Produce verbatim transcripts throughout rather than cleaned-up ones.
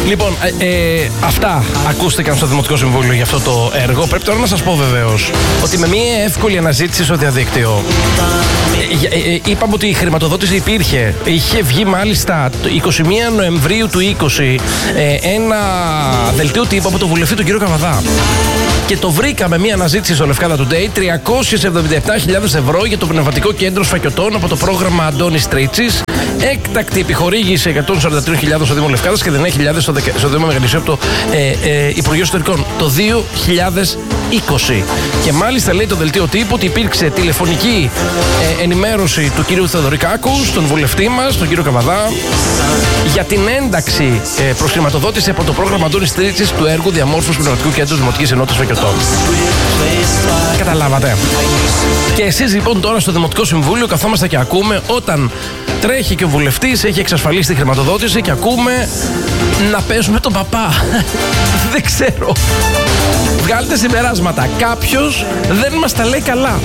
Λοιπόν, ε, ε, αυτά ακούστηκαν στο Δημοτικό Συμβούλιο για αυτό το έργο. Πρέπει τώρα να σας πω βεβαίως ότι με μια εύκολη αναζήτηση στο διαδίκτυο ε, ε, ε, είπαμε ότι η χρηματοδότηση υπήρχε. Είχε βγει μάλιστα το εικοστή πρώτη Νοεμβρίου του είκοσι ε, ένα δελτίο τύπου από τον βουλευτή τον κύριο Καβαδά. Και το βρήκαμε μια αναζήτηση στο Λευκάδα Today, τριακόσιες εβδομήντα επτά χιλιάδες ευρώ για το πνευματικό κέντρο Σφακιωτών από το πρόγραμμα Αντώνης Τρίτσης. Έκτακτη επιχορήγηση εκατόν σαράντα τρεις χιλιάδες στο Δήμο Λευκάδας και δεκαεννιά χιλιάδες στο, στο Δήμο Μεγαλισσίου από το ε, ε, Υπουργείο Ιστορικών το δύο χιλιάδες είκοσι. Και μάλιστα λέει το δελτίο τύπου ότι υπήρξε τηλεφωνική ε, ενημέρωση του κυρίου Θεοδωρικάκου στον βουλευτή μας, τον κύριο Καβαδά, για την ένταξη ε, προς χρηματοδότηση από το πρόγραμμα Αντώνης Τρίτσης του έργου διαμόρφωσης πνευματικού κέντρου Δημοτικής Ενότητας Φακιωτών. Καταλάβατε. Και εσείς λοιπόν τώρα στο Δημοτικό Συμβούλιο καθόμαστε και ακούμε όταν τρέχει και ο βουλευτής, έχει εξασφαλίσει τη χρηματοδότηση και ακούμε να παίζουμε τον παπά. Δεν ξέρω. Βγάλετε συμπεράσματα. Κάποιος δεν μας τα λέει καλά.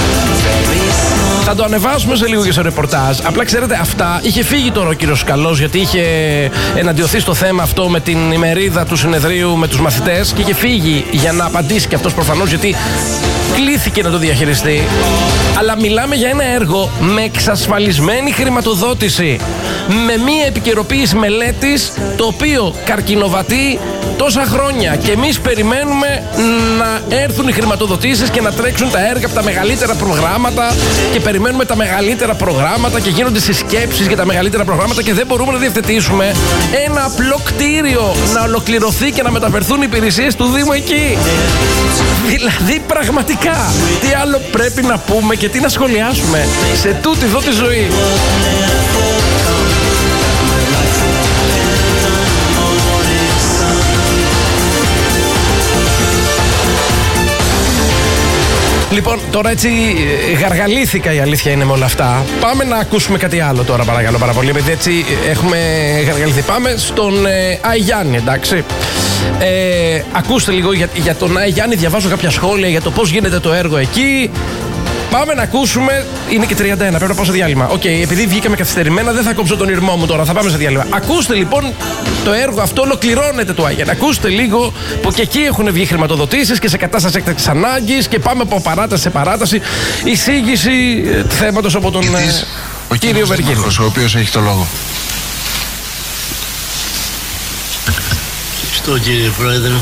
Θα το ανεβάσουμε σε λίγο και στο ρεπορτάζ. Απλά ξέρετε, αυτά είχε φύγει τώρα ο κύριος Καλός, γιατί είχε εναντιωθεί στο θέμα αυτό με την ημερίδα του συνεδρίου με τους μαθητές και είχε φύγει για να απαντήσει και αυτός προφανώς, γιατί κλήθηκε να το διαχειριστεί. Αλλά μιλάμε για ένα έργο με εξασφαλισμένη χρηματοδότηση, με μία επικαιροποίηση μελέτης, το οποίο καρκινοβατεί τόσα χρόνια. Και εμείς περιμένουμε να έρθουν οι χρηματοδοτήσεις και να τρέξουν τα έργα από τα μεγαλύτερα προγράμματα και περιμένουμε τα μεγαλύτερα προγράμματα και γίνονται συσκέψεις για τα μεγαλύτερα προγράμματα και δεν μπορούμε να διευθετήσουμε ένα απλό κτίριο να ολοκληρωθεί και να μεταφερθούν οι υπηρεσίες του Δήμου εκεί. Δηλαδή πραγματικά τι άλλο πρέπει να πούμε και τι να σχολιάσουμε σε τούτη εδώ τη ζωή. Λοιπόν, τώρα έτσι γαργαλήθηκα, η αλήθεια είναι, με όλα αυτά. Πάμε να ακούσουμε κάτι άλλο τώρα, παρακαλώ πάρα πολύ, επειδή έτσι έχουμε γαργαληθεί. Πάμε στον ε, Άι Γιάννη, εντάξει. Ε, ακούστε λίγο για, για τον Άι Γιάννη, διαβάζω κάποια σχόλια για το πώς γίνεται το έργο εκεί. Πάμε να ακούσουμε. Είναι και τριάντα ένα, πρέπει να πάω σε διάλειμμα. Οκ, okay, επειδή βγήκαμε καθυστερημένα, δεν θα κόψω τον ήρμό μου τώρα. Θα πάμε σε διάλειμμα. Ακούστε λοιπόν, το έργο αυτό ολοκληρώνεται το Άι Γιάννη. Ακούστε λίγο που και εκεί έχουν βγει χρηματοδοτήσεις και σε κατάσταση έκτακτης ανάγκης και πάμε από παράταση σε παράταση. Εισήγηση ε, θέματος από τον ε, ο κύριο Βεργίνη, ο οποίος έχει το λόγο. Ευχαριστώ κύριε Πρόεδρε.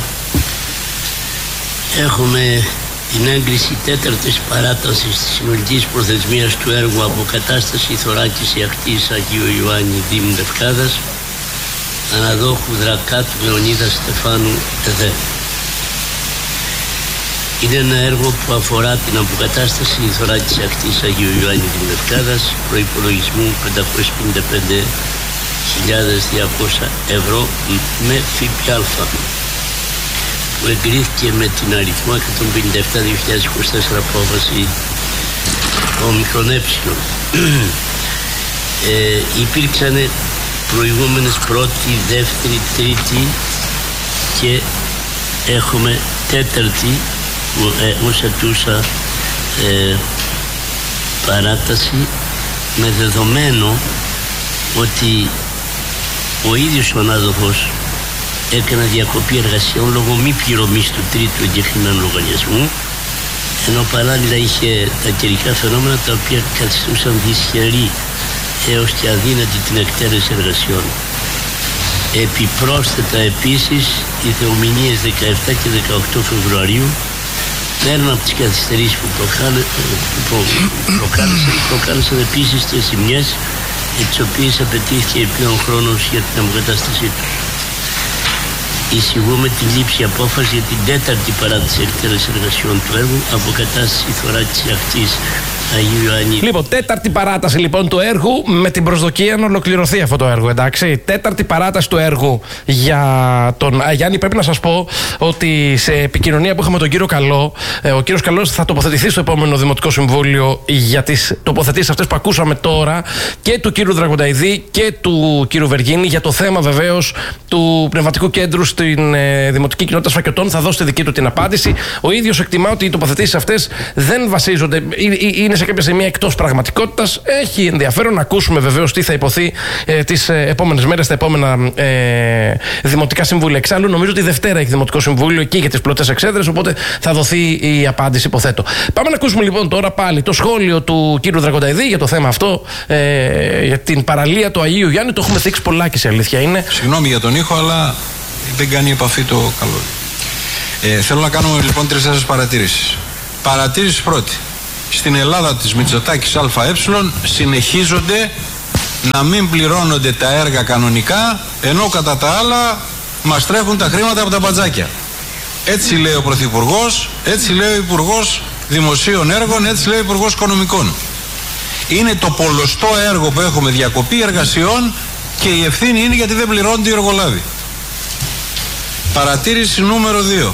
Έχουμε την έγκριση τέταρτης παράτασης της συνολικής προθεσμίας του έργου αποκατάσταση θωράκιση ακτής Αγίου Ιωάννη Δήμου Λευκάδας, αναδόχου Δρακάτου Λεωνίδα Στεφάνου ΕΔΕ. Είναι ένα έργο που αφορά την αποκατάσταση θωράκιση ακτής Αγίου Ιωάννη Δήμου Λευκάδας, προϋπολογισμού πεντακόσιες πενήντα πέντε χιλιάδες διακόσια ευρώ με ΦΠΑ, που εγκρίθηκε με την αριθμό εκατόν πενήντα επτά δύο χιλιάδες είκοσι τέσσερα απόφαση ομικρον ε. ε, υπήρξαν προηγούμενες πρώτη, δεύτερη, τρίτη και έχουμε τέταρτη ε, ως ετούσα ε, παράταση, με δεδομένο ότι ο ίδιος ο ανάδοχος έκανε διακοπή εργασιών λόγω μη πληρωμής του τρίτου εγκεκριμένου λογαριασμού, ενώ παράλληλα είχε τα καιρικά φαινόμενα τα οποία καθιστούσαν δυσχερή έως και αδύνατη την εκτέλεση εργασιών. Επιπρόσθετα επίσης οι θεομηνίες δεκαεπτά και δεκαοκτώ Φεβρουαρίου, πέραν από τις καθυστερήσεις που προκάλεσαν, προκάλεσαν επίσης τις ζημιές για τις οποίες απαιτήθηκε επιπλέον χρόνος για την αποκατάστασή τους. Εισηγούμε τη λήψη απόφαση για την τέταρτη παράταση εκτέλεσης εργασιών του έργου, αποκατάσταση θωράκισης ακτής Αγίου Ιωάννη. Λοιπόν, τέταρτη παράταση λοιπόν του έργου, με την προσδοκία να ολοκληρωθεί αυτό το έργο, εντάξει. Τέταρτη παράταση του έργου για τον Άι Γιάννη. Πρέπει να σας πω ότι σε επικοινωνία που είχαμε τον κύριο Καλό, ο κύριος Καλός θα τοποθετηθεί στο επόμενο Δημοτικό Συμβούλιο για τις τοποθετήσεις αυτές που ακούσαμε τώρα, και του κύριου Δραγονταϊδή και του κύριου Βεργίνη, για το θέμα βεβαίως του πνευματικού κέντρου στην ε, Δημοτική Κοινότητα Σφακιωτών. Θα δώσει τη δική του την απάντηση. Ο ίδιος εκτιμά ότι οι τοποθετήσεις αυτές δεν βασίζονται, είναι σε κάποια σημεία εκτός πραγματικότητας. Έχει ενδιαφέρον να ακούσουμε βεβαίως τι θα υποθεί ε, τις ε, επόμενες μέρες, τα επόμενα ε, δημοτικά συμβούλια. Εξάλλου, νομίζω ότι Δευτέρα έχει δημοτικό συμβούλιο εκεί για τις πλωτές εξέδρες, οπότε θα δοθεί η απάντηση, υποθέτω. Πάμε να ακούσουμε λοιπόν τώρα πάλι το σχόλιο του κύριου Δρακονταϊδή για το θέμα αυτό, ε, για την παραλία του Αγίου Γιάννη. Το έχουμε θίξει πολλάκι, σε αλήθεια είναι. Συγγνώμη για τον ήχο, αλλά δεν κάνει επαφή το καλό. Ε, θέλω να κάνουμε λοιπόν τρεις-τέσσερις παρατήρησεις. Παρατήρηση πρώτη. Στην Ελλάδα της Μητσοτάκης ΑΕ συνεχίζονται να μην πληρώνονται τα έργα κανονικά, ενώ κατά τα άλλα μας τρέχουν τα χρήματα από τα μπατζάκια. Έτσι λέει ο Πρωθυπουργός, έτσι λέει ο Υπουργός Δημοσίων Έργων, έτσι λέει ο Υπουργός Οικονομικών. Είναι το πολλωστό έργο που έχουμε διακοπή εργασιών και η ευθύνη είναι γιατί δεν πληρώνονται οι εργολάβοι. Παρατήρηση νούμερο δύο.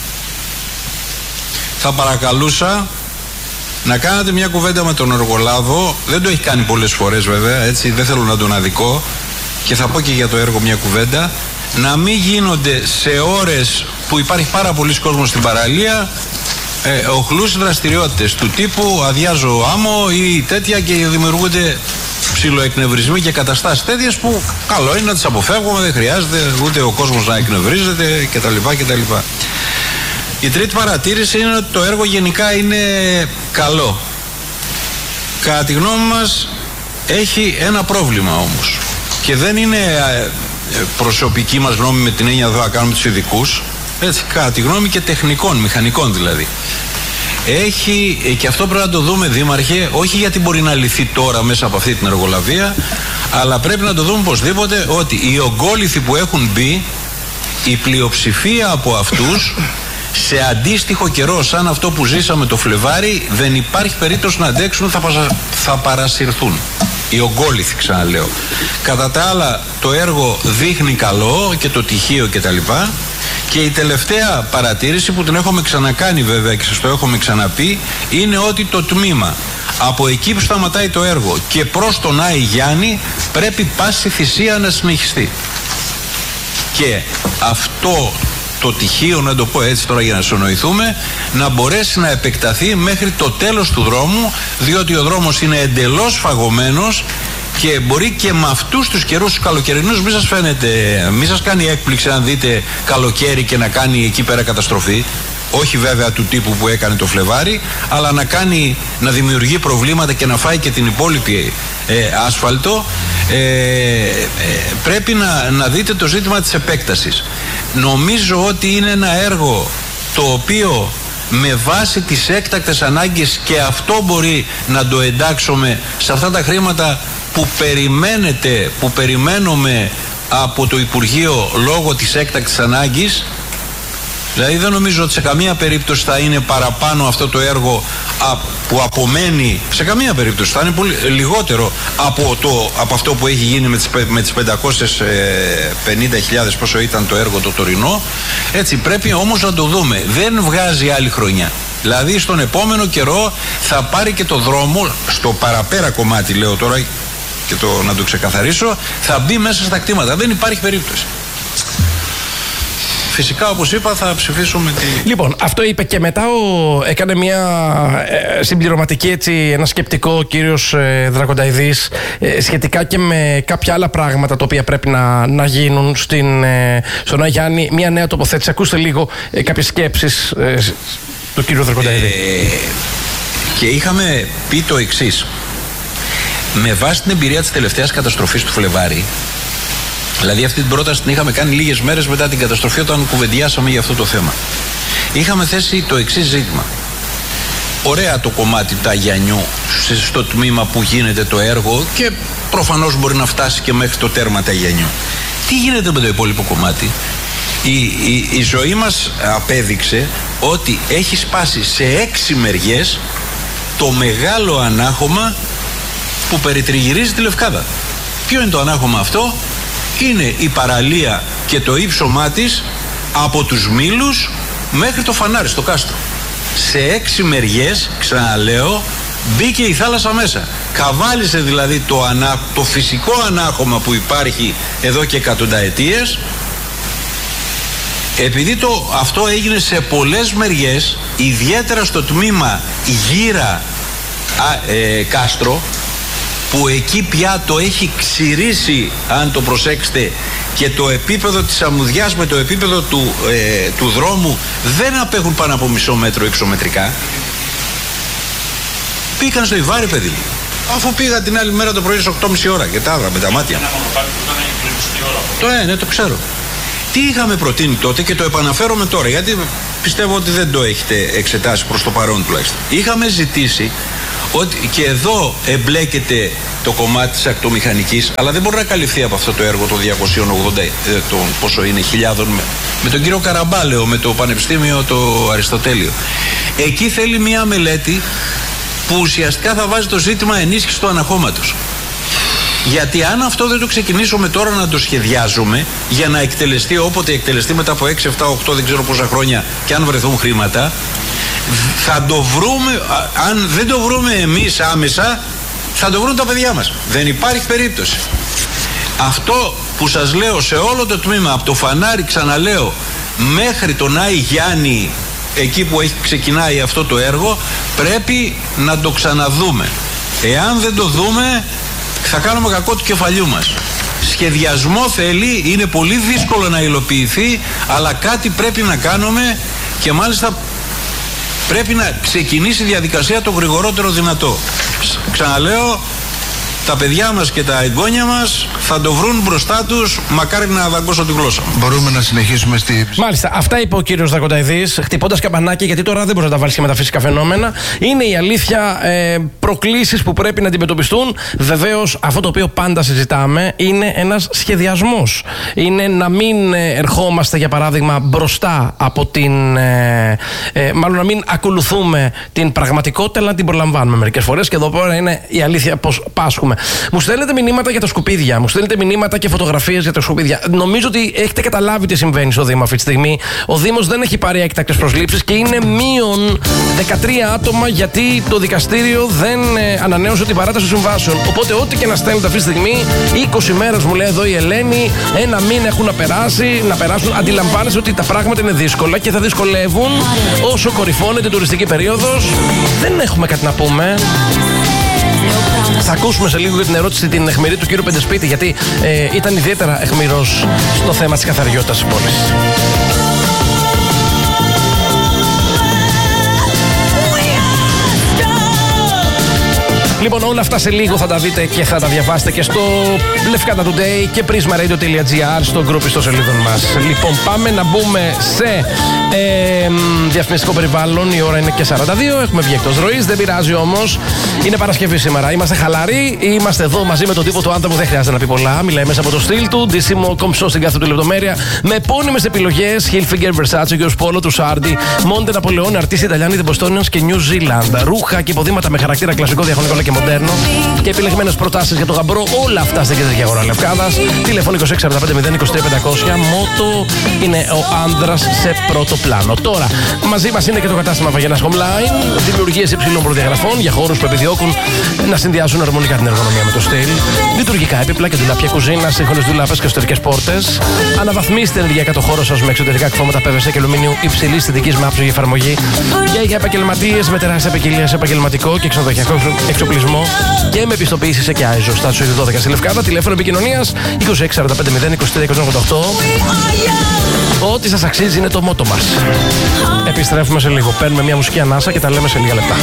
Θα παρακαλούσα να κάνετε μια κουβέντα με τον εργολάβο. Δεν το έχει κάνει πολλές φορές βέβαια, έτσι, δεν θέλω να τον αδικώ, και θα πω και για το έργο μια κουβέντα. Να μην γίνονται σε ώρες που υπάρχει πάρα πολλής κόσμος στην παραλία ε, οχλούς δραστηριότητες του τύπου αδειάζω άμμο ή τέτοια, και δημιουργούνται ψιλοεκνευρισμοί και καταστάσεις τέτοιες που καλό είναι να τις αποφεύγουμε, δεν χρειάζεται ούτε ο κόσμος να εκνευρίζεται κτλ. κτλ. Η τρίτη παρατήρηση είναι ότι το έργο γενικά είναι καλό. Κατά τη γνώμη μας έχει ένα πρόβλημα όμως, και δεν είναι προσωπική μας γνώμη με την έννοια εδώ να κάνουμε τους ειδικούς, έτσι, κατά τη γνώμη και τεχνικών, μηχανικών δηλαδή. Έχει, και αυτό πρέπει να το δούμε, δήμαρχε, όχι γιατί μπορεί να λυθεί τώρα μέσα από αυτή την εργολαβία, αλλά πρέπει να το δούμε οπωσδήποτε ότι οι ογκόληθοι που έχουν μπει, η πλειοψηφία από αυτούς σε αντίστοιχο καιρό σαν αυτό που ζήσαμε το Φλεβάρι δεν υπάρχει περίπτωση να αντέξουν, θα, πασα... θα παρασυρθούν. Οι ογκόληθοι, ξαναλέω. Κατά τα άλλα, το έργο δείχνει καλό και το τυχείο κτλ. Και η τελευταία παρατήρηση που την έχουμε ξανακάνει βέβαια και σας το έχουμε ξαναπεί, είναι ότι το τμήμα από εκεί που σταματάει το έργο και προς τον Άη Γιάννη πρέπει πάση θυσία να συνεχιστεί. Και αυτό το τυχείο, να το πω έτσι τώρα για να συνοηθούμε, να μπορέσει να επεκταθεί μέχρι το τέλος του δρόμου, διότι ο δρόμος είναι εντελώς φαγωμένος και μπορεί και με αυτούς τους καιρούς τους καλοκαιρινούς, μην σας φαίνεται, μην σας κάνει έκπληξη αν δείτε καλοκαίρι και να κάνει εκεί πέρα καταστροφή. Όχι βέβαια του τύπου που έκανε το Φλεβάρι, αλλά να κάνει, να δημιουργεί προβλήματα και να φάει και την υπόλοιπη ε, άσφαλτο. Ε, ε, πρέπει να, να δείτε το ζήτημα της επέκτασης. Νομίζω ότι είναι ένα έργο το οποίο με βάση τις έκτακτες ανάγκες, και αυτό μπορεί να το εντάξουμε σε αυτά τα χρήματα που περιμένετε, που περιμένουμε από το Υπουργείο λόγω της έκτακτης ανάγκης. Δηλαδή δεν νομίζω ότι σε καμία περίπτωση θα είναι παραπάνω αυτό το έργο που απομένει, σε καμία περίπτωση θα είναι πολύ λιγότερο από, το, από αυτό που έχει γίνει με τις, με τις πεντακόσιες πενήντα χιλιάδες πόσο ήταν το έργο το τωρινό. Έτσι πρέπει όμως να το δούμε, δεν βγάζει άλλη χρονιά. Δηλαδή στον επόμενο καιρό θα πάρει και το δρόμο, στο παραπέρα κομμάτι λέω τώρα και το, να το ξεκαθαρίσω, θα μπει μέσα στα κτήματα, δεν υπάρχει περίπτωση. Φυσικά, όπως είπα, θα ψηφίσουμε τη... Λοιπόν, αυτό είπε και μετά ο, έκανε μια ε, συμπληρωματική, έτσι, ένα σκεπτικό ο κύριος ε, Δρακονταϊδής ε, σχετικά και με κάποια άλλα πράγματα τα οποία πρέπει να, να γίνουν στην, ε, στον Άη Γιάννη. Μια νέα τοποθέτηση. Ακούστε λίγο ε, κάποιες σκέψεις ε, του κύριου Δρακονταϊδή. Ε, και είχαμε πει το εξής. Με βάση την εμπειρία της τελευταίας καταστροφής του Φλεβάρι, δηλαδή αυτή την πρόταση την είχαμε κάνει λίγες μέρες μετά την καταστροφή, όταν κουβεντιάσαμε για αυτό το θέμα. Είχαμε θέσει το εξής ζήτημα. Ωραία το κομμάτι του Αγιανιού στο τμήμα που γίνεται το έργο και προφανώς μπορεί να φτάσει και μέχρι το τέρμα του Αγιανιού. Τι γίνεται με το υπόλοιπο κομμάτι? Η, η, η ζωή μας απέδειξε ότι έχει σπάσει σε έξι μεριές το μεγάλο ανάχωμα που περιτριγυρίζει τη Λευκάδα. Ποιο είναι το ανάχωμα αυτό? Είναι η παραλία και το ύψωμά της από τους Μήλους μέχρι το φανάρι στο κάστρο. Σε έξι μεριές, ξαναλέω, μπήκε η θάλασσα μέσα. Καβάλισε δηλαδή το, ανά, το φυσικό ανάχωμα που υπάρχει εδώ και εκατονταετίες. Επειδή το, αυτό έγινε σε πολλές μεριές, ιδιαίτερα στο τμήμα γύρα ε, κάστρο, που εκεί πια το έχει ξηρίσει, αν το προσέξετε, και το επίπεδο της αμμουδιάς με το επίπεδο του, ε, του δρόμου δεν απέχουν πάνω από μισό μέτρο υψομετρικά. Πήγαν στο Ιβάρι, παιδί μου. Αφού πήγα την άλλη μέρα το πρωί στις οκτώ και μισή ώρα και τα άδρα με τα μάτια. Το ε, ναι, το ξέρω. Τι είχαμε προτείνει τότε και το επαναφέρομαι τώρα, γιατί πιστεύω ότι δεν το έχετε εξετάσει προς το παρόν τουλάχιστον. Είχαμε ζητήσει ότι και εδώ εμπλέκεται το κομμάτι της ακτομηχανικής, αλλά δεν μπορεί να καλυφθεί από αυτό το έργο των διακόσιων ογδόντα, το πόσο είναι, χιλιάδων, με, με τον κύριο Καραμπάλαιο, με το Πανεπιστήμιο το Αριστοτέλειο. Εκεί θέλει μια μελέτη που ουσιαστικά θα βάζει το ζήτημα ενίσχυσης του αναχώματος. Γιατί αν αυτό δεν το ξεκινήσουμε τώρα να το σχεδιάζουμε για να εκτελεστεί όποτε εκτελεστεί μετά από έξι, επτά, οκτώ δεν ξέρω πόσα χρόνια και αν βρεθούν χρήματα, θα το βρούμε, αν δεν το βρούμε εμείς άμεσα, θα το βρουν τα παιδιά μας. Δεν υπάρχει περίπτωση. Αυτό που σας λέω σε όλο το τμήμα, από το Φανάρι, ξαναλέω, μέχρι τον Άη Γιάννη, εκεί που έχει ξεκινάει αυτό το έργο, πρέπει να το ξαναδούμε. Εάν δεν το δούμε, θα κάνουμε κακό του κεφαλιού μας. Σχεδιασμό θέλει, είναι πολύ δύσκολο να υλοποιηθεί, αλλά κάτι πρέπει να κάνουμε και μάλιστα πρέπει να ξεκινήσει η διαδικασία το γρηγορότερο δυνατό. Ξαναλέω, τα παιδιά μας και τα εγγόνια μας θα το βρουν μπροστά τους, μακάρι να δαγκώσω τη γλώσσα. Μπορούμε να συνεχίσουμε στη... Μάλιστα, αυτά είπε ο κύριος Δρακονταϊδής, χτυπώντας καμπανάκι, γιατί τώρα δεν μπορεί να τα βάλει και με τα φυσικά φαινόμενα. Είναι η αλήθεια, ε, προκλήσεις που πρέπει να αντιμετωπιστούν. Βεβαίως, αυτό το οποίο πάντα συζητάμε είναι ένας σχεδιασμός. Είναι να μην ερχόμαστε, για παράδειγμα, μπροστά από την. Ε, ε, μάλλον να μην ακολουθούμε την πραγματικότητα, αλλά να την προλαμβάνουμε μερικές φορές. Και εδώ πέρα είναι η αλήθεια πως πάσχουμε. Μου στέλνετε μηνύματα για τα σκουπίδια, μου στέλνετε μηνύματα και φωτογραφίες για τα σκουπίδια. Νομίζω ότι έχετε καταλάβει τι συμβαίνει στο Δήμο αυτή τη στιγμή. Ο Δήμος δεν έχει πάρει έκτακτες προσλήψεις και είναι μείον δεκατρία άτομα, γιατί το δικαστήριο δεν ε, ανανέωσε την παράταση των συμβάσεων. Οπότε, ό,τι και να στέλνετε αυτή τη στιγμή, είκοσι μέρες μου λέει εδώ η Ελένη, ένα μήνα έχουν να περάσει, να περάσουν. Αντιλαμβάνεσαι ότι τα πράγματα είναι δύσκολα και θα δυσκολεύουν όσο κορυφώνεται η τουριστική περίοδος. Δεν έχουμε κάτι να πούμε. Θα ακούσουμε σε λίγο για την ερώτηση την αιχμηρή του κύριου Πεντεσπίτη, γιατί ε, ήταν ιδιαίτερα αιχμηρός στο θέμα της καθαριότητας της πόλης. Λοιπόν, όλα αυτά σε λίγο θα τα δείτε και θα τα διαβάσετε και στο Lefkada Today και prisma radio dot gr, στο group ιστοσελίδων μας. Λοιπόν, πάμε να μπούμε σε ε, διαφημιστικό περιβάλλον. Η ώρα είναι και σαράντα δύο. Έχουμε βγει εκτός ροής. Δεν πειράζει όμως. Είναι Παρασκευή σήμερα. Είμαστε χαλαροί. Είμαστε εδώ μαζί με τον τύπο του άνθρωπο. Δεν χρειάζεται να πει πολλά. Μιλάει μέσα από το στυλ του. Ντύσιμο κομψό στην κάθε του λεπτομέρεια. Με επώνυμες επιλογές. Hilfiger, Versace, Γιος Πόλο, του Σάρντι, Μοντε Ναπολεόν, Αρτίσι Ιταλιάνι, Διποστόνιον και New Zealand. Ρούχα και υποδήματα με χαρακτήρα κλασικό, διαχρονικό και μοντέρνο. Και επιλεγμένες προτάσεις για το γαμπρό. Όλα αυτά στην κεντρική αγορά Λευκάδας. Τηλέφωνο είκοσι έξι σαράντα πέντε μηδέν είκοσι τρία πεντακόσια. Μότο είναι ο άνδρας σε πρώτο πλάνο. Τώρα, μαζί μας είναι και το κατάστημα Βαγενάς Online. Δημιουργίες υψηλών προδιαγραφών για χώρους που επιδιώκουν να συνδυάζουν αρμονικά την εργονομία με το στυλ. Λειτουργικά έπιπλα και ντουλάπια κουζίνα, σύγχρονες ντουλάπες και εσωτερικές πόρτες. Αναβαθμίστε ενεργειακά το χώρο σας με εξωτερικά εκφώματα πι βι σι και αλουμίνιου υψηλής θετικής με άψογη εφαρμογή. Και για επαγγελματίες με τεράστια ποικιλία σε επαγγελματικό και ξενοδοχειακό εξοπλισμό. Και με επιστοποίηση σε Κιάιζο. Στάσιο δώδεκα στη Λευκάδα. Τηλέφωνο επικοινωνίας είκοσι έξι σαράντα πέντε μηδέν είκοσι τρία ογδόντα οκτώ. Ό,τι σας αξίζει είναι το μότο μας. Επιστρέφουμε σε λίγο. Παίρνουμε μια μουσική ανάσα και τα λέμε σε λίγα λεπτά.